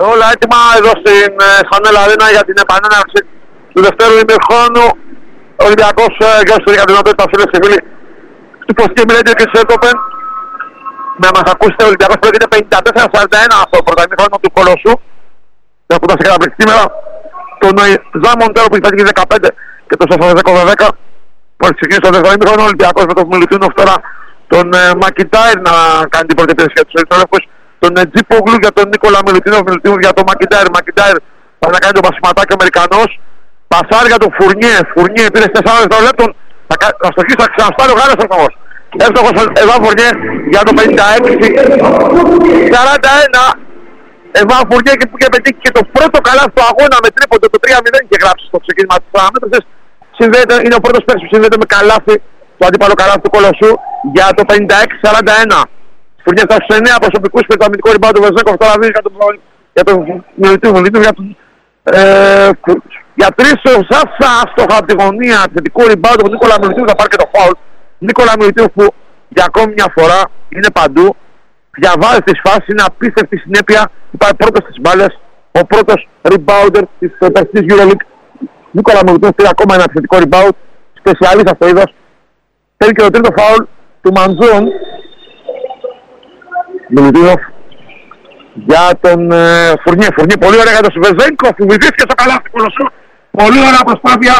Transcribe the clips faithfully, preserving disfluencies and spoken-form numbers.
Όλα έτοιμα εδώ στην Χανέλα Αρένα για την επανέναρξη του δευτέρου ημιχρόνου. Ο Ολυμπιακός γράφει για την οποία φίλες και φίλοι του Ποστή Μιλέντιο και της Έτοπεν. Να μας ακούσετε, ο Ολυμπιακός προηγείται πενήντα τέσσερα σαράντα ένα στο πρώτο ημιχρόνο του Κολοσσού. Δεν ακούτε σε καταπληκτική σήμερα τον Ζαμοντέρο που έχει δεκαπέντε και το Σασαβέ δέκα. Μόλις ξεκίνησε το δεύτερο ημιχρόνο, ο Ολυμπιακός με τον Μιλουτίνοφ τώρα τον Μακιντάιρ να κάνει την πρώτη επίθεση για τους Ερυθρόλευκους. Τον Τζίπογλου για τον Νίκολα Μιλουτίνοφ, Μιλουτίνοφ για τον Μακιντάιρ. Μακιντάιρ θα να κάνει το πασηματάκι ο Αμερικανός. Πασάρ για τον Φουρνιέ. Φουρνιέ πήρε τέσσερα δευτερολέπτων. Θα, θα στοχίσει, θα ξαναστάρει ο Γάλλος εύστοχος. Εύστοχος Εβάν Φουρνιέ για το πενήντα έξι σαράντα ένα. Εβάν Φουρνιέ και που είχε πετύχει και το πρώτο καλάθι του αγώνα με τρίποντο το τρία μηδέν και γράψει στο ξεκίνημα της παραμέτρησης. Είναι ο πρώτος παίκτης που συνδέεται με καλάθι, το αντίπαλο καλάθι του Κολοσσού για το πενήντα έξι σαράντα ένα. Φουρνιέ στα εννέα προσωπικούς και το αμυντικό ριμπάουντ του Βεζέκοφ τώρα δίνει για τον για τον Μιλουτίνοφ, για τον ε, για τρεις οσάσα άστοχα από τη γωνία θετικού ριμπάουντ του Νίκολα Μιλουτίνοφ θα πάρει και το φάουλ. Νίκολα Μιλουτίνοφ που για ακόμη μια φορά είναι παντού, διαβάζει τις φάσεις, είναι απίστευτη συνέπεια, πάει πρώτος στις μπάλες, ο πρώτος rebounder της τερστής EuroLeague. Νίκολα Μιλουτίνοφ πήρε ακόμα ένα θετικό rebound, σπεσιαλίστα στο είδος. Θέλει και το τρίτο φάουλ του Μαντζούν. Μιλουτίνοφ για τον ε, Φουρνιέ. Φουρνιέ πολύ ωραία για τον Σβεζέγκοφ που βυθίστηκε στο καλάθι του Κολοσσού. Πολύ ωραία προσπάθεια.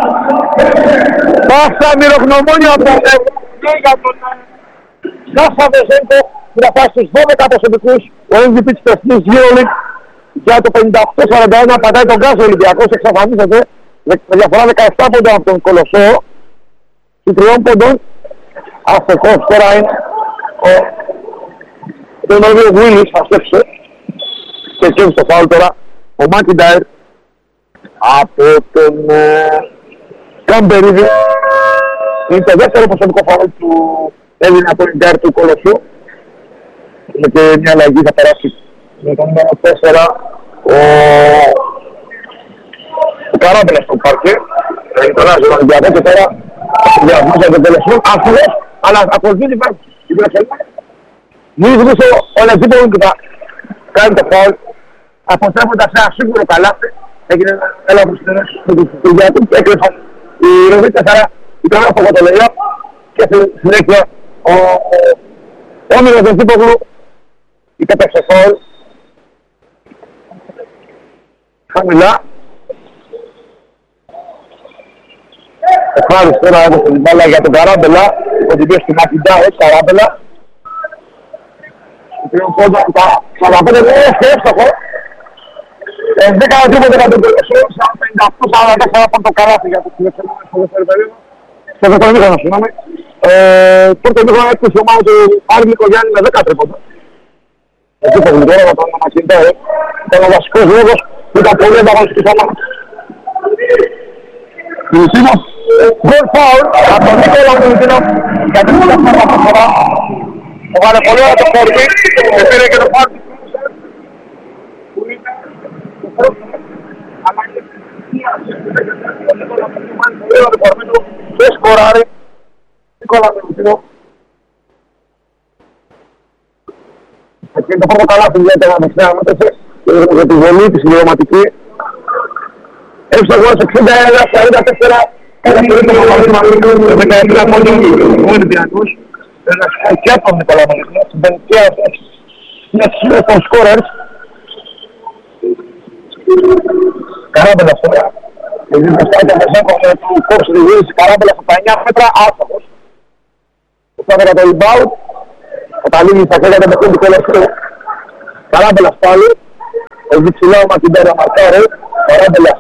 Πάσα μυρογνωμόνια από τον Φουρνιέ για τον Σάσα Βεζέγκοφ που θα πάει στους δώδεκα προσωπικούς. Ο εμ βι πι της τερστής EuroLeague για το πενήντα οκτώ σαράντα ένα πατάει τον γκάζο ο Ολυμπιακός, εξαφανίζεται με διαφορά δεκαεπτά πόντων από τον Κολοσσό. Του τριών πόντων αστοχός τώρα είναι ο τον οποίο Βουίλης αστέψε και κέρδισε το φάουλ τώρα ο Μακιντάιρ από τον ε, Καμπερίδη. Είναι το δεύτερο προσωπικό φάουλ του Έλληνα από την Γκάρ του Κολοσσού. Είναι και μια αλλαγή θα περάσει με τον νούμερο τέσσερα ο, ο Καράμπελας στο πάρκε. Είναι τον Άζο Ολυμπιακό και τώρα διαβάζει τον Κολοσσό αφούς, αλλά ακολουθεί την πάρκη. Μην βρίσκω ο Λετζίπολου και θα κάνει το φάουλ αποτρέποντας ένα σίγουρο καλάθι. Έγινε ένα έλαβος του Κυριακού και έκλεισαν οι Ροβίτες, άρα ήταν από το λεγό και στη συνέχεια ο Όμηρος Λετζίπολου υπέταξε φάουλ χαμηλά. Ευχάριστο τώρα έδωσε την μπάλα για τον Καράμπελα, ο τυπίος του Μακιντάιρ, Καράμπελα. Τριών πόντων τα σαράντα πέντε είναι εύστοχο. Δεν έκανα τίποτα για τον Κολοσσό, πενήντα οκτώ σαράντα τέσσερα από το καλάθι για το δεύτερο περίοδο. Στο δεύτερο μήχρονο, συγγνώμη. Πρώτο μήχρονο έκτισε η ομάδα του Άρη Νικογιάννη με δέκα τρίποντα. Εκεί το γλυκό με τον Μακιντάιρ. Ήταν ο βασικός λόγος που ήταν πολύ ανταγωνιστικής ομάδας. Μιλουτίνοφ, γκολ φάουλ από τον Νίκολα Μιλουτίνοφ για την δεύτερη φορά. Ο βάλε πολύ ωραία το φόρμι και πήρε και το πάρτι που είναι το πρώτο αλλά και το φόρμι του και σκοράρει Νίκολα Μιλουτίνοφ. Και το πρώτο καλάθι για την αμεσαία μέτρηση για τη βολή της συμπληρωματική. Εύστοχος εξήντα ένα σαράντα τέσσερα ένα τρίτο με δεκαεπτά πόντων ο Ολυμπιακός. Και από τον Νικόλα Μιλουτίνοφ, συμπενικία είναι των σκόρερς. Καράμπελας τώρα. Γιατί μπροστά ήταν Βεζέκοφ του κόψε τη γύριση Καράμπελας από τα εννιά μέτρα άστοχος. Προσπάθηκα για το rebound. Καταλήγει στα χέρια των παιχνίδι του Κολοσσού. Καράμπελας πάλι. Εκεί ψηλά ο Μακιντάιρ μαρκάρει. Καράμπελας.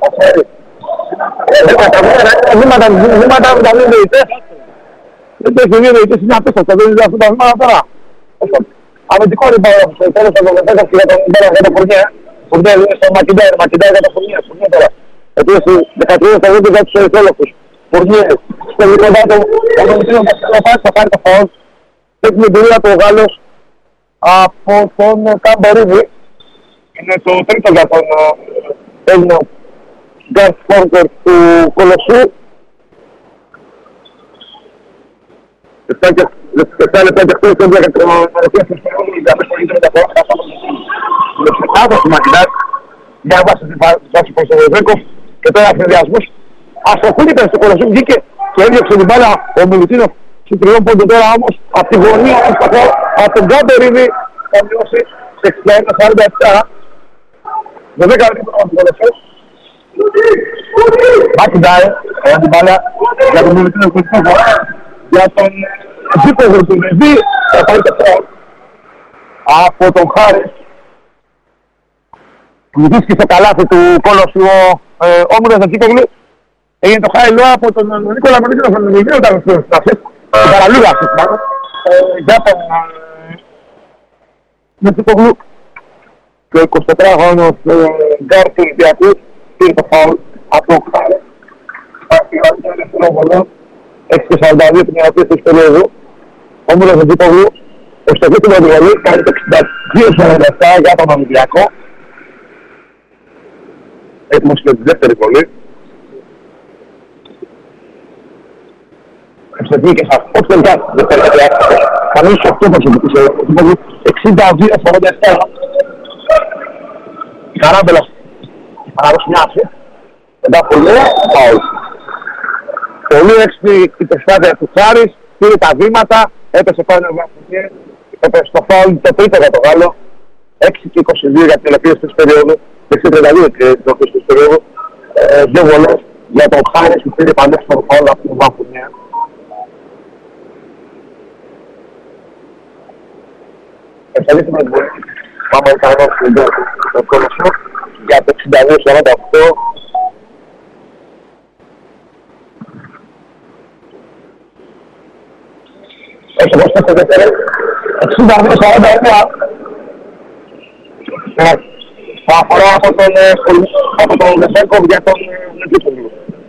Βήματα με τα μη διαιτητές. Δεν το έχει βγει διαιτητής, είναι απίστευτο, δεν είναι αυτά τα βήματα τώρα. Αμυντικό rebound στο τέλος από τον Βεζέκοφ για τον Φουρνιέ. Φουρνιέ είναι στο Μακιντάιρ, Μακιντάιρ για τον Φουρνιέ. Φουρνιέ τώρα. Επίσης δεκατρία στα βίντεο για τους Ερυθρόλευκους. Φουρνιέ. Στο δικό δάτο, ο Μιλουτίνοφ θα πάρει το φάουλ. Έχει την εμπειρία του ο Γάλλος από τον Καμπερίδη. Είναι το τρίτο για τον Έλληνα γκάρτ φόρκερ του Κολοσσού. δεκαεπτά λεπτά και χτες για την μορφή αυτής της περίοδου για μέσα στην μεταφορά. λάθος του Μακιντάρ, για βάση τη φάση προς τον Βέκοφ και τώρα αφαιδιασμούς. Αστοχούν ήταν στο Κολοσσό, βγήκε και έδιωξε την μπάλα ο Μιλουτίνοφ στην τριών πόντων τώρα όμως από τη γωνία αστοχό, από τον Γκάμπεριδη θα μειώσει σε εξήντα ένα σαράντα επτά. Με δέκα λεπτά από τον Κολοσσό. Μακιντάρ, για την μπάλα για τον Μιλουτίνοφ και την φορά για τον Ζήπεδο του Λεβί, θα πάρει το φρόν από τον Χάρης. Που βρίσκει στο καλάθι του Κολοσσού ο Όμουρας Ζακίπογλου. Έγινε το χάιλο από τον Νίκολα Μανίκη, τον Φανδημιλίου, ήταν στο στασί. Την παραλίγα αυτή, μάλλον. Για τον Ζακίπογλου. Και ο εικοσιτετράχρονος γκάρ του Ολυμπιακού πήρε το φάουλ από τον Χάρη. Υπάρχει ένα ελεύθερο βολό. έξι και σαράντα δύο την ερωτήση του περίοδου. Ο Όμουρας Ζακίπογλου, ο στοχή του Βολή, κάνει το εξήντα δύο σαράντα επτά για τον Ολυμπιακό. Έτοιμος και τη δεύτερη βολή. Εξαιρετική και σαφώς τελικά δεύτερη βολή. Κανείς οκτώ προσωπικούς εξήντα δύο σαράντα επτά. Η Καράμπελας παραδώσει μια άφη. Μετά πολύ φάουλ. Πολύ έξυπνη η προσπάθεια του Χάρης. Πήρε τα βήματα. Έπεσε πάνω ο Βαφουνιέ. Έπεσε στο φάουλ το τρίτο για το Γάλλο. έξι και είκοσι δύο για την ελευθερία της περίοδου. έξι τριάντα δύο και την ελευθερία της περίοδου. Δύο βολές για τον Χάρης που πήρε πανέξυπνο φάουλ από τον Βαφουνιέ. Ευχαριστούμε την βολή. Πάμε να κάνουμε το Κολοσσό για το εξήντα δύο σαράντα οκτώ. Έχει εγώ στο δεύτερο. εξήντα δύο σαράντα εννέα. Θα αφορά από τον από τον Λεσέγκοβ για τον Νετίπολου.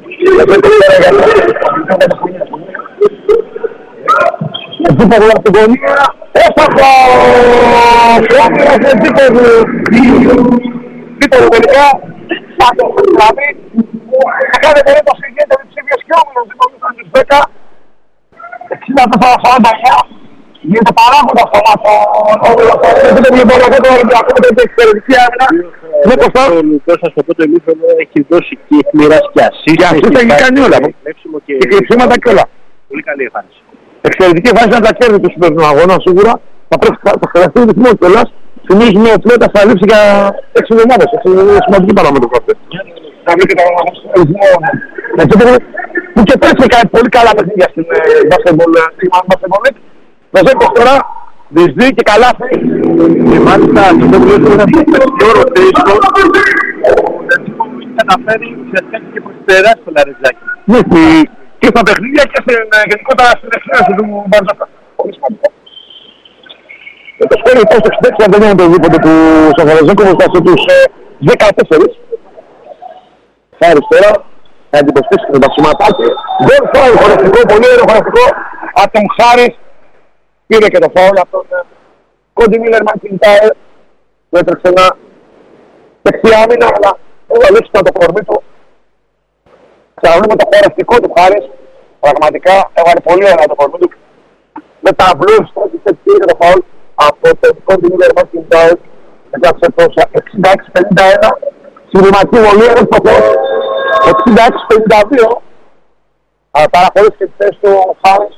Νετίπολου από την γωνία. Έφαγα! Φλάμιρας Νετίπολου. Νετίπολου τελικά. Σάκος στο δηλαδή. Θα κάνει περίπτωση γίνεται με τις ίδιες και όμιλος. Νετίπολου ήταν τους δέκα. εξήντα τέσσερα σαράντα εννέα. Γίνεται παράγοντας το μάθο. Δεν είναι μόνο αυτό το Ολυμπιακό με την εξαιρετική άμυνα. Ο Λουκός σας το πρώτο ημίχρονο έχει δώσει και έχει μοιράσει και ασίστ. Και ασίστ έχει κάνει όλα. Και κλειψίματα και όλα. Πολύ καλή εμφάνιση. Εξαιρετική εμφάνιση να τα κέρδη του σημερινού αγώνα σίγουρα. Θα πρέπει να χρειαστεί ρυθμό κιόλας. Θυμίζουμε ότι μετά θα λείψει για έξι εβδομάδες. Είναι σημαντική παράμετρο αυτό. Να βρει και τον ρυθμό. Που και πέρσι κάνει πολύ καλά παιχνίδια στην Μπασκετμπολ. Βαζέκος τώρα δυσδύει και καλάθι. Και μάλιστα το οποίο είναι πιο ρωτήσιο. Καταφέρει ουσιαστικά και προσπεράσει το Λαριτζάκι. Ναι, και στα παιχνίδια και γενικότερα στην εξαίρεση του Μπαρτζόκα. Πολύ σημαντικό. Και το σκόρ λοιπόν στο εξήντα έξι δεν είναι οτιδήποτε του Σαφαραζέκου, που φτάσει τους δεκατέσσερα. Χάρης τώρα, θα εντυπωστήσει και το ταξιματάκι. Δεν φάουλ χορευτικό, πολύ ωραίο χορευτικό από τον Χάρης. Πήρε και το φάουλ από τον Κόντι Μίλερ Μακιντάρ που έτρεξε ένα δεξιά άμυνα, αλλά έβαλε το κορμί του. Ξαναδούμε το χορευτικό του Χάρης. Πραγματικά έβαλε πολύ ωραία το κορμί του. Με τα μπλούς και πήρε το φάουλ από τον Κόντι Μίλερ Μακιντάρ. Μετά σε τόσα εξήντα έξι πενήντα ένα. Συμβηματική βολή έως το φάουλ εξήντα έξι πενήντα δύο. Παραχωρήσει και τη θέση του Χάρης.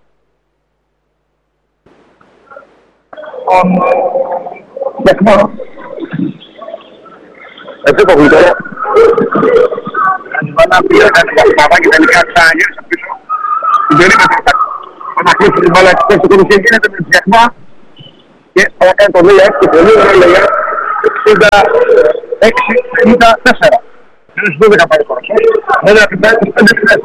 Τον Δεκμόνο. Έτσι το γλυκό. Να πήρε κάτι παπά και τελικά ξαναγύρισε πίσω. Την περίμετρο να κλείσει την μπάλα της θέση του και γίνεται με τη Δεκμά. Και θα κάνει το δύο έξι πολύ ωραία εξήντα έξι πενήντα τέσσερα. Είναι στους δώδεκα πάει κορωσό. Βέβαια την πάει στις πέντε φινές.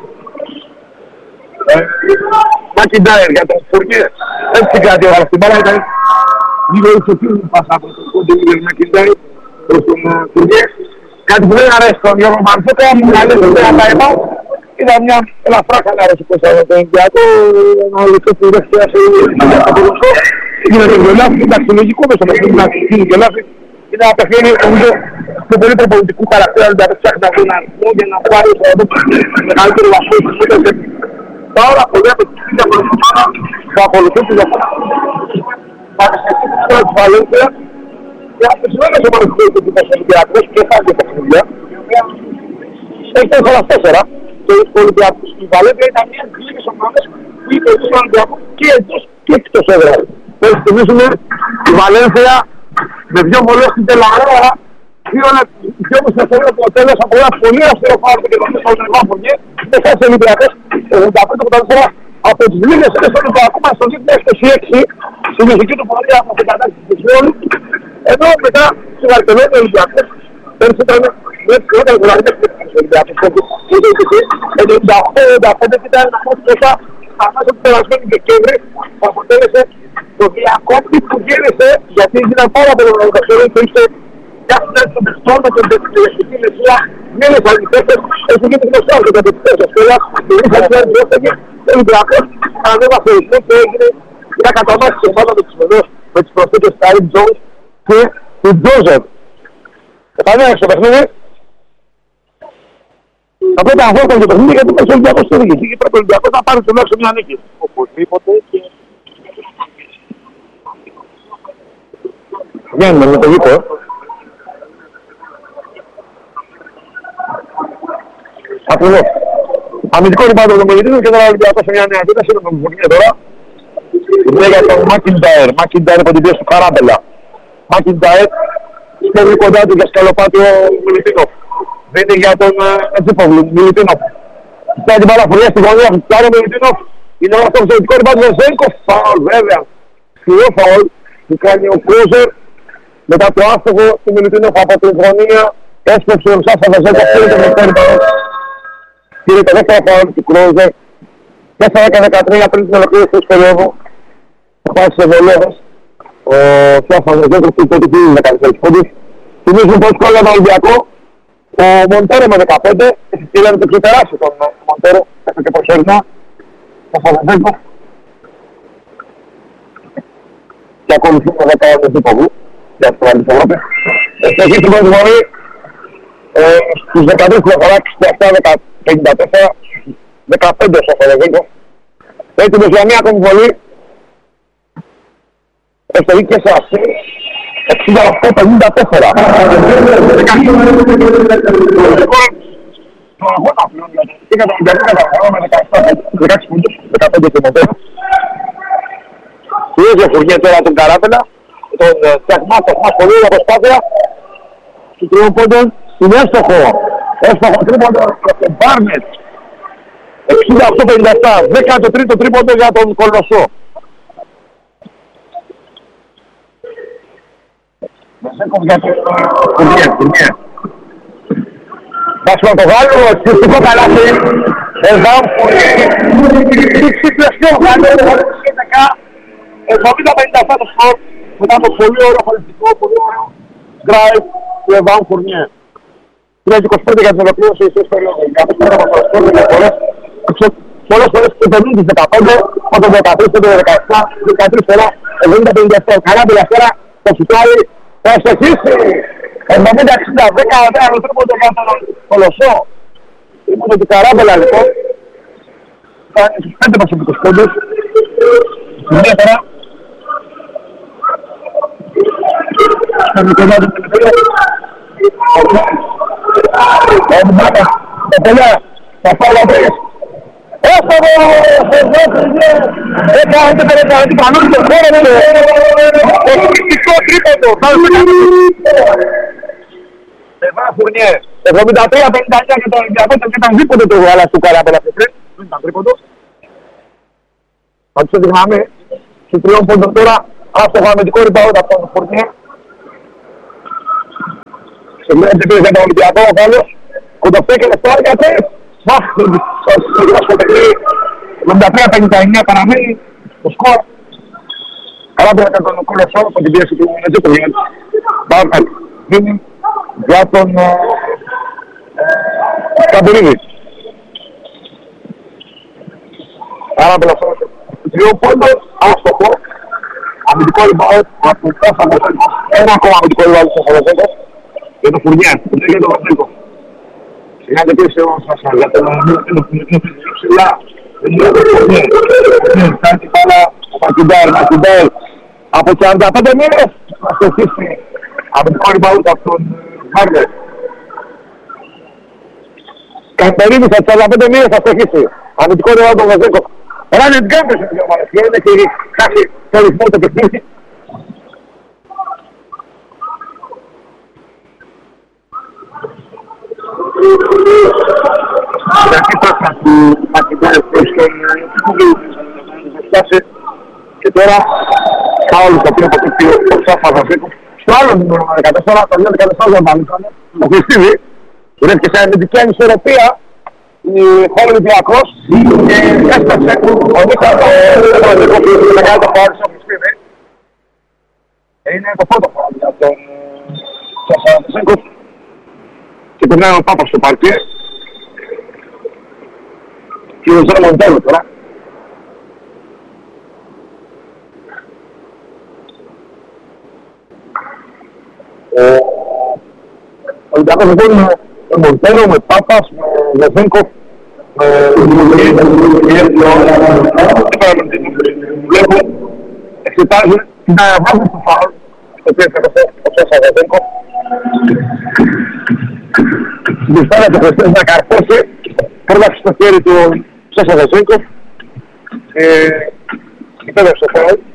Μακιντάιρ για τον Φουρνιέ. Έτσι κάτι όλα στην μπάλα ήταν λίγο ισοφίλου πάσα από τον Κόντι Μίλερ Μακιντάιρ προς τον Φουρνιέ. Κάτι που δεν αρέσει τον Γιώργο Μαρτσόκα, μου καλέσει το ένα τάιμα. Ήταν μια ελαφρά χαλάρωση που έστω τον Ολυμπιακό. Ένα ολικό που δεν φτιάσε το ποδοσφό. Είναι το γελάφι, εντάξει λογικό μες στο παιχνίδι να γίνει γελάφι. Είναι ένα παιχνίδι νομίζω στο πολύ προπολιτικού χαρακτήρα που ψάχνει να βρει έναν αριθμό για να πάρει το μεγαλύτερο βαθμό της σύντασης. Τώρα πολλοί από τις ίδιες φορές θα ακολουθούν τη διαφορά. Πάμε σε αυτή τη φορά της Βαλένθια. Για τις μέρες ο Μαρκούς του Ολυμπιακός και θα είναι παιχνίδια. Έχει τέσσερα τέσσερα. Και ο Ολυμπιακός του Βαλένθια ήταν μια γλύκες ομάδες που είπε ο Ολυμπιακός και εντός και εκτός έδρας. Πρέπει να θυμίσουμε η Βαλένθια με δύο βολές στην Τελαρέα, δύο μισθοφορία του τέλος από ένα πολύ αυστηρό φάουλ που κερδίζει στον Ολυμπιακό και μέσα σε Ολυμπιακός ογδόντα πέντε ογδόντα τέσσερα από τις λίγες ώρες του Ολυμπιακού μας στο δύο χιλιάδες είκοσι έξι στη μυστική του πορεία από την κατάσταση της Βόλου, ενώ μετά στη Βαρκελόνη ο Ολυμπιακός πέρυσι ήταν με τις πρώτες γραμμές του Ολυμπιακού. Το ενενήντα οκτώ ενενήντα πέντε ήταν μέσα αμέσως του περασμένου Δεκέμβρη που αποτέλεσε το διακόπτη που γέννησε γιατί έγιναν πάρα πολύ μεγάλο και είχε μια συνέντευξη των παιχτών με την τελεστική μεσία μήνες αντιπέκτες έχει γίνει γνωστό και τα παιχτές της σχολάς και ήρθαν και έφταγε ο Ολυμπιακός ανέβασε ρυθμό και έγινε μια καταμάχη και πάνω με τις βεβαίως με τις προσθήκες Κάριν Τζόουνς και του Τζόζεφ. Επανέλεξε στο παιχνίδι. Θα πρέπει να αγώνα το παιχνίδι γιατί ο Ολυμπιακός το διοικητή και πρέπει ο Ολυμπιακός να πάρει τουλάχιστον μια νίκη. Οπωσδήποτε και... Βγαίνουμε με το δίκο. Ακριβώς. Αμυντικό ρημπάντο των πολιτών και τώρα ο Ολυμπιακός σε μια νέα επίταση με τον Φουρνιέ τώρα. Λέει για τον Μακιντάερ. Μακιντάερ από την πίεση του Καράμπελα. Μακιντάερ στέλνει κοντά του για σκαλοπάτι ο Μιλουτίνοφ. Δίνει για τον Ετζίπογλου, Μιλουτίνοφ. Φτάνει την μπάλα φουρνιά στη γωνία, φτάνει ο Μιλουτίνοφ. Είναι όλο αυτό το αμυντικό ρημπάντο του Ζέγκο. Φαουλ βέβαια. Σκληρό φαουλ που κάνει ο Κρούζερ. Μετά το άστοχο του Μιλουτίνοφ από την γωνία. Έσπευσε ο Σάσα Βαζέκο, πήρε το δεύτερο. Πήρε το δεύτερο φαουλ του Κρούζερ. τέσσερα δεκατρία πριν την ολοκλήρωση της περίοδου. Θα πάει σε βολές. Ο Σάσα Βαζέκο που τότε πήγε δεκατέσσερα πόντους. Θυμίζουν πως κόλλα τον Ολυμπιακό. Ο Μοντέρο με δεκαπέντε. Ήθελε να το ξεπεράσει τον Μοντέρο. Έφερε και προσωρινά. Σάσα Βαζέκο. Και ακολουθεί με δέκα ο Ετζίπογλου. Για το άλλη Ευρώπη. Έχει την πρώτη βολή στους δεκατρείς προχωρά εξήντα επτά πενήντα τέσσερα δεκαπέντε στο Φερεβίγκο. Έτοιμος για μια ακόμη βολή. Ευτοχή και σε αυτή εξήντα οκτώ πενήντα τέσσερα. Το αγώνα πλέον και κατά την περίπτωση καταγωνώ με δεκαέξι πόντους, δεκαπέντε και Μοντέρο. Πήρε Φουρνιέ τώρα τον Καράπελα. Τον Τσαχμά, Τσαχμά πολύ ωραία προσπάθεια του τριών πόντων στην εύστοχο εύστοχο τρίποντο από τον Μπάρνετ εξήντα οκτώ πενήντα επτά, δέκατο τρίτο τρίποντο για τον Κολοσσό. Μεσέκος για τον Φουρνιέ, Φουρνιέ. Βάσουμε το Γάλλο, εξαιρετικό καλάθι. Εδώ Φουρνιέ, δείξει πλαισιό Γάλλο, εβδομήντα πενήντα επτά το σκορ. Μετά το πολύ ωραίο χωριστικό, πολύ ωραίο drive του Εβάν Φουρνιέ. τρία είκοσι πέντε για την ολοκλήρωση της περίοδου. Για αυτό πέρα από το σκορ και πολλές πολλές φορές υπερβαίνει τις δεκαπέντε, όταν δεκατρείς, τότε δεκαεπτά, δεκατρείς φορά, εβδομήντα πενήντα επτά. Καράμπελα τώρα το σουτάρι, θα στοχίσει. εβδομήντα εξήντα, δέκα δέκα το τρίποντο για τον Κολοσσό. Τρίποντο του Καράμπελα λοιπόν. Κάνει στους πέντε προσωπικούς πόντους. Μια τώρα. Στον κοντά του τελευταίο. Ο Μπάκα, το παιδιά, θα πάω λαμπρές. Έφταγε ο Φουρνιέ, έκανε την κανόνι στον χώρο του. Εκπληκτικό τρίποντο, Εβάν Φουρνιέ, εβδομήντα τρία πενήντα εννιά και τον Ολυμπιακό και ήταν δίποντο του Γουάλας του Καράμπελα και πριν, δεν ήταν τρίποντο. Θα τους οδηγνάμε, στους τριών πόντων τώρα, άστοχο αμυντικό ριμπάουντ από τον Φουρνιέ. Σε μια εντυπήρες για τον Ολυμπιακό, ο Γάλλος, κοντοπέ και λεφτά για τρεις. Μάχ, στο παιχνίδι, εβδομήντα τρία πενήντα εννιά παραμένει το σκορ. Καλά πέρα για τον Κολοσσό, από την πίεση του Ετζίπογλου. Μπάρνετ, δίνει για τον Καμπουρίδη. Άρα μπελασσό, τριών πόντων, άστοχο. Αμυντικό ριμπάουντ από τον Σάσα Βαζέκο. Ένα ακόμα αμυντικό ριμπάουντ στο Βαζέκο. Για τον Φουρνιέ, για τον Βαζέκο. Σιγά και πήρε ο Σάσα, για τον ψηλά. Για τον Φουρνιέ. Κάνει την μπάλα ο Μακιντάερ, Μακιντάερ. Από σαράντα πέντε μήνες θα στοχίσει Αμυντικό rebound από τον Μάρνερ. Καμπερίνης από τις σαράντα πέντε μοίρες θα στοχίσει. Αμυντικό rebound από τον Βεζέγκοφ. Ράνι Γκάμπες είναι δύο ομάδες και είναι και χάσει το ρυθμό το παιχνίδι. στην αρχή πάσχα του Μακιντάρες προς τον Βεστάση και τώρα φάουλ το οποίο αποτελεί ο Σάφα Βασίκου στο άλλο νούμερο δεκατέσσερα, το δύο δεκατέσσερα μάλιστα ο Χριστίδη βρέθηκε σε αμυντική ανισορροπία η χώρα Ολυμπιακός και έσπασε ο Νίκα το μεγάλο το φάουλ στο Χριστίδη. Είναι το πρώτο φάουλ για τον Σάφα Βασίκου και περνάει ο Πάπας στο πάρκι και ο Ζώρο Μοντέλο τώρα. Ο Ολυμπιακός λοιπόν με Μοντέλο, με Πάπας, με Βεζέγκοφ, με βλέπουν, εξετάζουν να βάζουν το φάουλ στο οποίο έφερε ο Σάσα Βεζέγκοφ. Μπροστά το Χριστός να καρφώσει, πρόλαψε στο χέρι του Σάσα Βεζέγκοφ και υπέδευσε το φάουλ.